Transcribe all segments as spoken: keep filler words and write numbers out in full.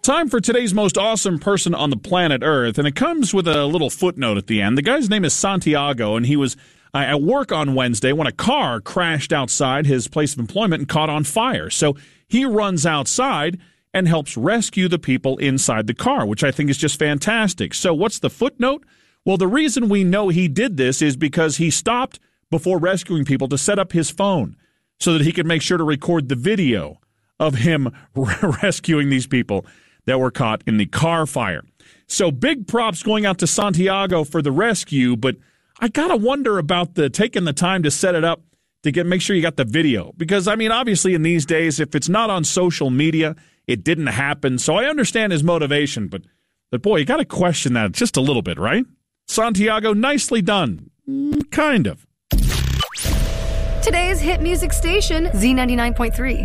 Time for today's most awesome person on the planet Earth, and it comes with a little footnote at the end. The guy's name is Santiago, and he was uh, at work on Wednesday when a car crashed outside his place of employment and caught on fire. So he runs outside and helps rescue the people inside the car, which I think is just fantastic. So what's the footnote? Well, the reason we know he did this is because he stopped before rescuing people to set up his phone so that he could make sure to record the video of him rescuing these people that were caught in the car fire. So big props going out to Santiago for the rescue, but I gotta wonder about the taking the time to set it up to get make sure you got the video. Because, I mean, obviously in these days, if it's not on social media, it didn't happen. So I understand his motivation, but, but boy, you gotta question that just a little bit, right? Santiago, nicely done. Mm, kind of. Today's hit music station, Z ninety-nine point three.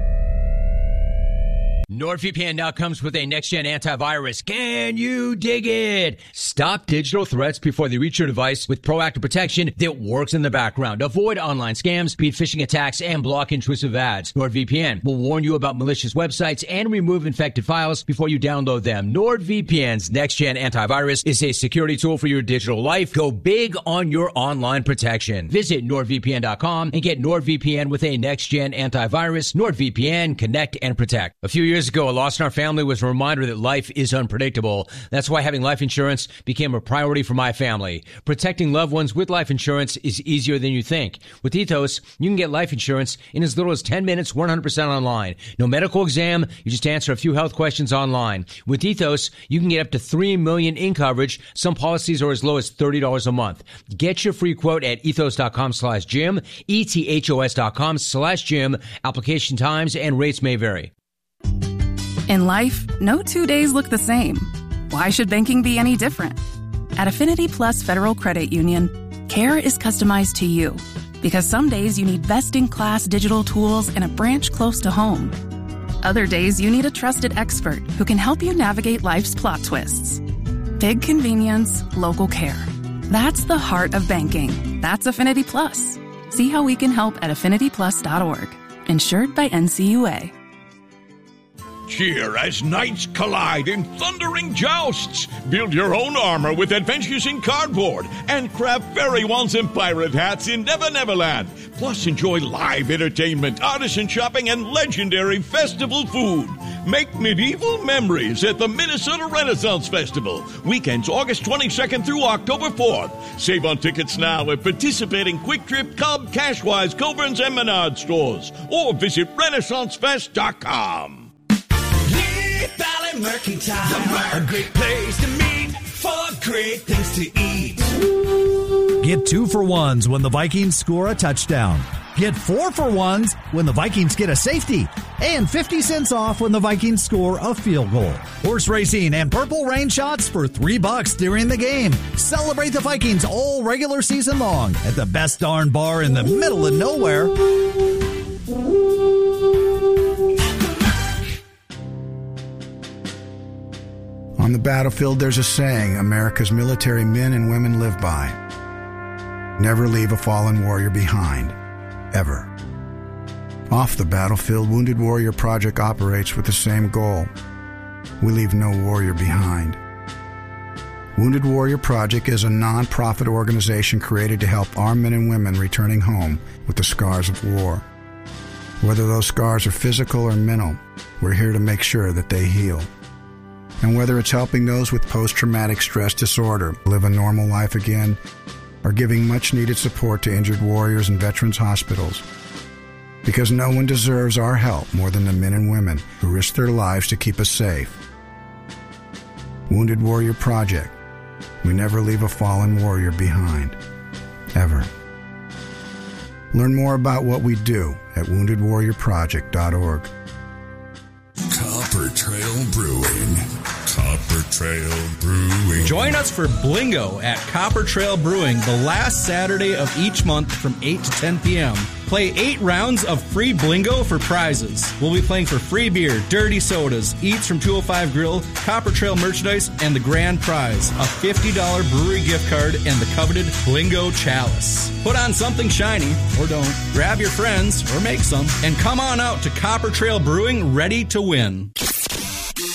NordVPN now comes with a next-gen antivirus. Can you dig it? Stop digital threats before they reach your device with proactive protection that works in the background. Avoid online scams, beat phishing attacks, and block intrusive ads. NordVPN will warn you about malicious websites and remove infected files before you download them. NordVPN's next-gen antivirus is a security tool for your digital life. Go big on your online protection. Visit nord V P N dot com and get NordVPN with a next-gen antivirus. NordVPN, connect and protect. A few years ago, a loss in our family was a reminder that life is unpredictable. That's why having life insurance became a priority for my family. Protecting loved ones with life insurance is easier than you think. With Ethos, you can get life insurance in as little as ten minutes, one hundred percent online. No medical exam, you just answer a few health questions online. With Ethos, you can get up to three million dollars in coverage. Some policies are as low as thirty dollars a month. Get your free quote at ethos dot com slash Jim, E T H O S dot com slash Jim. Application times and rates may vary. In life, no two days look the same. Why should banking be any different? At Affinity Plus Federal Credit Union, care is customized to you. Because some days you need best-in-class digital tools and a branch close to home. Other days you need a trusted expert who can help you navigate life's plot twists. Big convenience, local care. That's the heart of banking. That's Affinity Plus. See how we can help at affinity plus dot org. Insured by N C U A. Cheer as knights collide in thundering jousts. Build your own armor with Adventures in Cardboard and craft fairy wands and pirate hats in Never Neverland. Plus, enjoy live entertainment, artisan shopping, and legendary festival food. Make medieval memories at the Minnesota Renaissance Festival. Weekends August twenty-second through October fourth. Save on tickets now at participating Quick Trip, Cub, Cashwise, Covern's, and Menard stores. Or visit renaissance fest dot com. Valley Mercantile, a great place to meet for great things to eat. Get two for ones when the Vikings score a touchdown. Get four for ones when the Vikings get a safety. And fifty cents off when the Vikings score a field goal. Horse racing and purple rain shots for three bucks during the game. Celebrate the Vikings all regular season long at the best darn bar in the middle of nowhere. On the battlefield, there's a saying America's military men and women live by. Never leave a fallen warrior behind. Ever. Off the battlefield, Wounded Warrior Project operates with the same goal. We leave no warrior behind. Wounded Warrior Project is a non-profit organization created to help our men and women returning home with the scars of war. Whether those scars are physical or mental, we're here to make sure that they heal. And whether it's helping those with post-traumatic stress disorder live a normal life again, or giving much-needed support to injured warriors in veterans' hospitals. Because no one deserves our help more than the men and women who risk their lives to keep us safe. Wounded Warrior Project. We never leave a fallen warrior behind. Ever. Learn more about what we do at wounded warrior project dot org. Copper Trail Brewing. Copper Trail Brewing. Join us for Blingo at Copper Trail Brewing the last Saturday of each month from eight to ten p.m. Play eight rounds of free Blingo for prizes. We'll be playing for free beer, dirty sodas, eats from two oh five Grill, Copper Trail merchandise, and the grand prize, a fifty dollars brewery gift card and the coveted Blingo chalice. Put on something shiny, or don't. Grab your friends, or make some, and come on out to Copper Trail Brewing ready to win.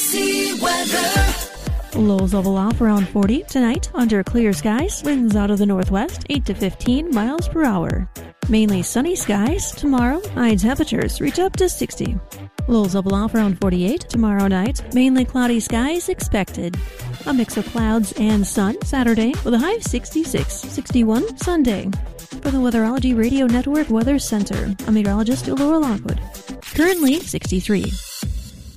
Dixie weather. Lows level off around forty tonight under clear skies. Winds out of the northwest, eight to fifteen miles per hour. Mainly sunny skies. Tomorrow, high temperatures reach up to sixty. Lows level off around forty-eight tomorrow night. Mainly cloudy skies expected. A mix of clouds and sun Saturday with a high of sixty-six. sixty-one Sunday. For the Weatherology Radio Network Weather Center, I'm meteorologist Laura Lockwood. Currently sixty-three.